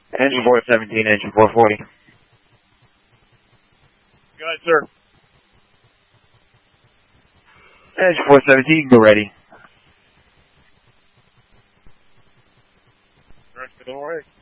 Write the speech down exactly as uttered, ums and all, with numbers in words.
Engine four seventeen, engine four forty. Go ahead, sir. Engine four seventeen, go ready. Direct to the right.